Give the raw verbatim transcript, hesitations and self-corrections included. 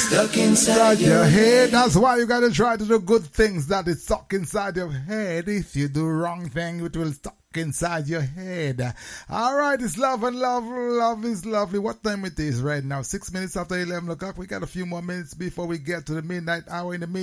stuck inside your head. That's why you gotta try to do good things that is stuck inside your head. If you do wrong thing, it will stuck inside your head. Alright, it's love and love. Love is lovely. What time it is right now? Six minutes after eleven o'clock. We got a few more minutes before we get to the midnight hour in the